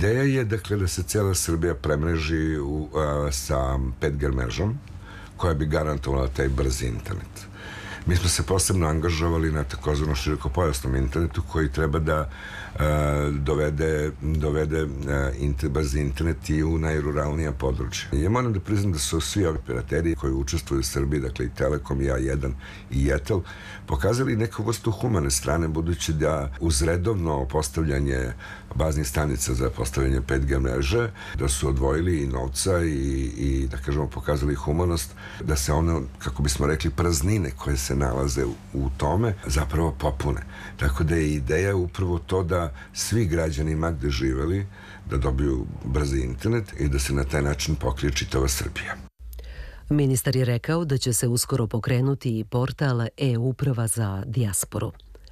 Ideja je, dakle, da se cijela Srbija premreži sa 5G mrežom, koja bi garantovala taj brzi internet. Mi smo se posebno angažovali na takozvanom širokopojasnom internetu koji treba da dovede brzi internet i u najruralnija područja. Ja moram da priznam da su svi operateri koji učestvuju u Srbiji, dakle i Telekom, i A1 i Jetel, pokazali neku vrstu humane strane, budući da uz redovno postavljanje baznih stanica za postavljanje 5G mreže, da su odvojili i novca i da kažemo pokazali humanost, da se ono, kako bismo rekli, praznine koje se nalaze u tome zapravo popune. Tako da je ideja upravo to da svi građani ma gde živeli da dobiju brzi internet i da se na taj način pokrije čitava Srbija. Ministar je rekao da će se uskoro pokrenuti i portal e-uprava za dijasporu.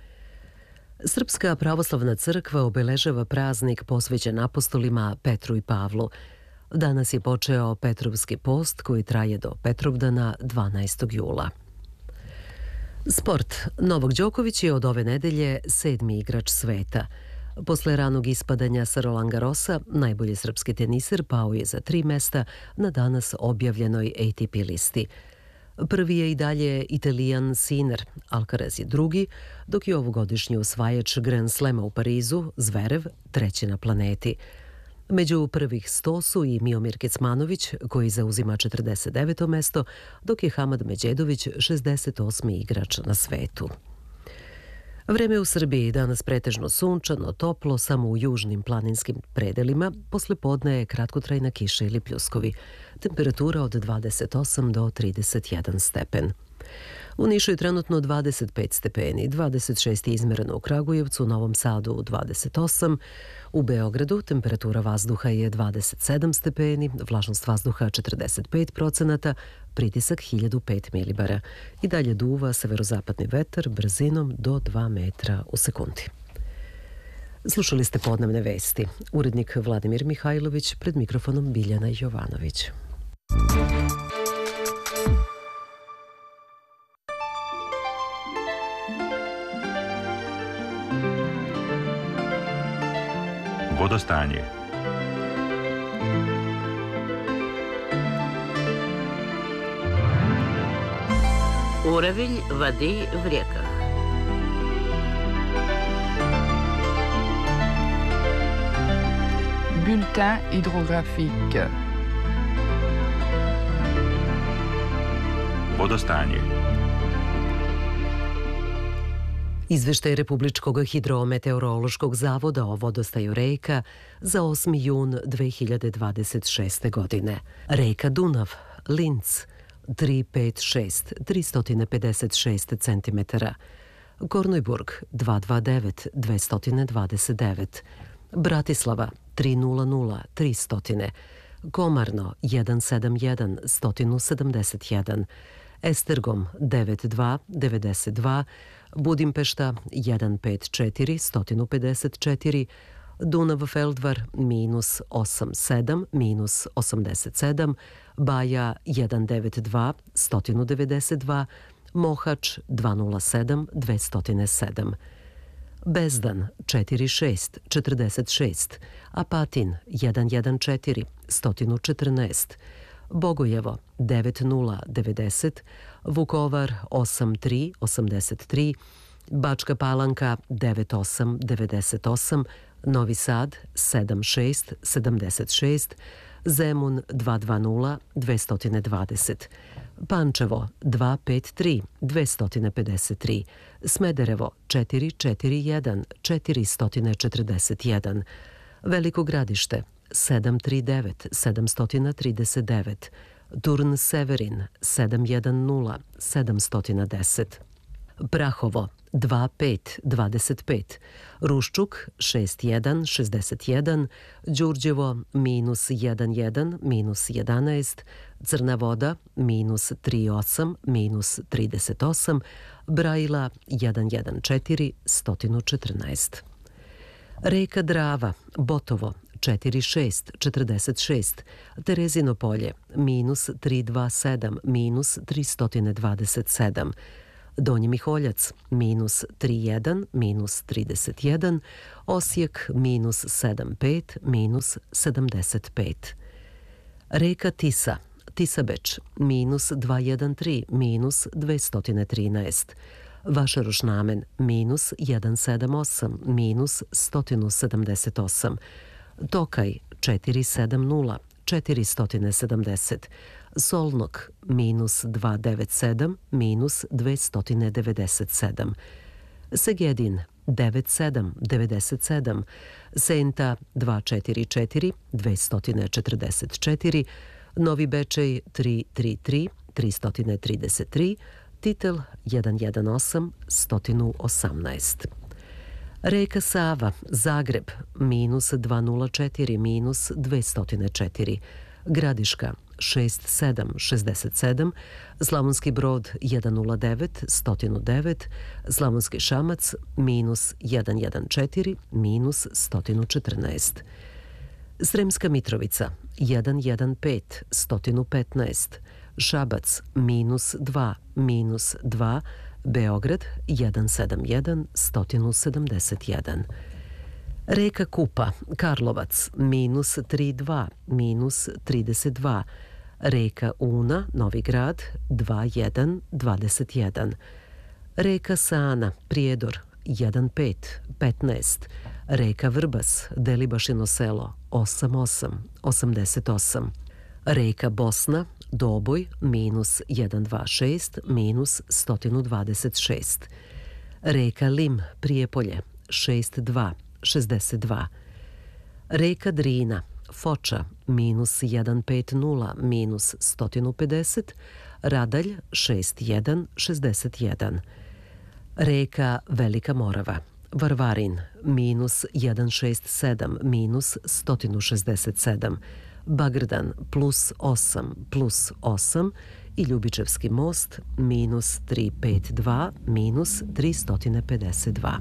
Srpska pravoslavna crkva obeležava praznik posvećen apostolima Petru i Pavlu. Danas je počeo Petrovski post koji traje do Petrovdana 12. jula. Sport. Novak Đoković je od ove nedelje 7. igrač sveta. Posle ranog ispadanja sa Roland Garrosa, najbolji srpski teniser pao je za 3 mesta na danas objavljenoj ATP listi. Prvi je i dalje Italijan Sinner, Alcaraz je drugi, dok je ovogodišnji osvajač Grand Slema u Parizu, Zverev, treći na planeti. Među prvih 100 su i Miomir Kecmanović, koji zauzima 49. mesto, dok je Hamad Međedović 68. igrač na svetu. Vreme u Srbiji danas pretežno sunčano, toplo, samo u južnim planinskim predelima, posle podne je kratkotrajna kiša ili pljuskovi. Temperatura od 28 do 31 stepen. U Nišu je trenutno 25 stepeni, 26 je izmereno u Kragujevcu, Novom Sadu 28, u Beogradu temperatura vazduha je 27 stepeni, vlažnost vazduha 45%, pritisak 1005 milibara. I dalje duva severozapadni vetar brzinom do 2 metra u sekundi. Slušali ste podnevne vesti. Urednik Vladimir Mihajlović, pred mikrofonom Biljana Jovanović. Vodostanje. Уровень воды в реках. Bulletin hydrographique. Vodostanje. Izveštaj Republičkog hidrometeorološkog zavoda o vodostaju reka za 8. jun 2026. godine. Reka Dunav, Linz, 356, 356 cm. Kornojburg, 229, 229. Bratislava, 300, 300. Komarno, 171, 171. Estergom 92, 92, Budimpešta 154, 154, Dunav-Feldvar minus 87, minus 87, Baja 192, 192, Mohač 207, 207. Bezdan 46, 46, Apatin 114, 114, Bogojevo 9090, Vukovar 83 83, Bačka Palanka 9898, Novi Sad 76 76, Zemun 220 220, Pančevo 253 253, Smederevo 441 441, Veliko Gradište 739 739, Turn Severin 710 710, Prahovo 25 25, Ruščuk 61 61, Đurđevo minus 11 minus 11, Crna Voda minus 38 minus 38, Brajila 114 114. Reka Drava, Botovo 46 46, Terezino polje minus 327 minus 327, Donji Miholjac minus 3,1, minus 31, Osijek minus 7,5, minus 75. Reka Tisa, Tisabeč minus 213, minus 213. Vašarušnamen minus 178, minus 178. Tokaj 470, 470. Solnok minus 297, minus 297. Segedin 97, 97. Senta 244, 244. Novi Bečej 333, 333. Titel 118, 118. Reka Sava, Zagreb, minus 204, minus 204. Gradiška, 67, 67. Slavonski Brod, 109, 109. Slavonski Šamac, minus 114, minus 114. Sremska Mitrovica, 115, 115. Šabac, minus 2, minus 2. Beograd, 171, 171. Reka Kupa, Karlovac, minus 32, minus 32. Reka Una, Novi Grad, 21, 21. Reka Sana, Prijedor, 15, 15. Reka Vrbas, Delibašino selo, 88, 88. Reka Bosna, Doboj, minus 126, minus 126. Reka Lim, Prijepolje, 62, 62. Reka Drina, Foča, minus 150, minus 150. Radalj, 61, 61. Reka Velika Morava, Varvarin, minus 167, minus 167. Bagrdan plus 8, plus 8 i Ljubičevski most minus 352, minus 352.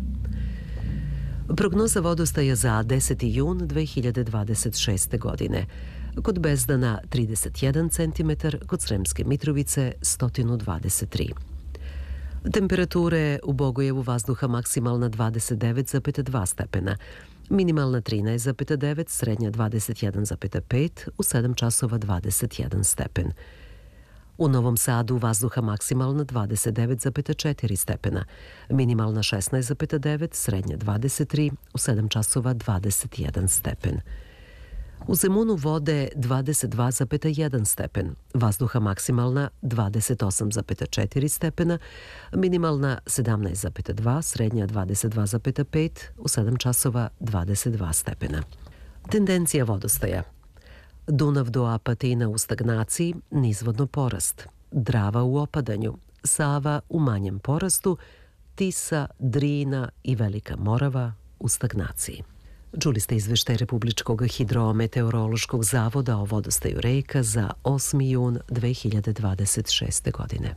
Prognoza vodostaja za 10. jun 2026. godine. Kod Bezdana 31 cm, kod Sremske Mitrovice 123. Temperature u Bogojevu vazduha maksimalna 29,2 stepena, minimalna 13,9, srednja 21,5, u 7 časova 21 stepen. U Novom Sadu vazduha maksimalna 29,4 stepena, minimalna 16,9, srednja 23, u 7 časova 21 stepen. U Zemunu vode 22,1 stepen, vazduha maksimalna 28,4 stepena, minimalna 17,2, srednja 22,5, u 7 časova 22 stepena. Tendencija vodostaja. Dunav do Apatina u stagnaciji, nizvodno porast. Drava u opadanju, Sava u manjem porastu, Tisa, Drina i Velika Morava u stagnaciji. Čuli ste izveštaj Republičkog hidrometeorološkog zavoda o vodostaju reka za 8. jun 2026. godine.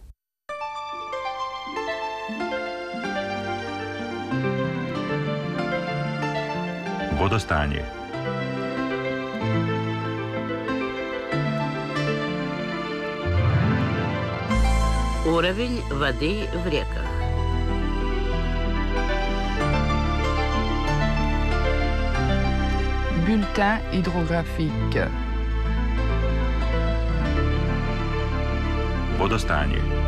Vodostanje. Уровень воды в реках. Bulletin hydrographique. Vodostanje.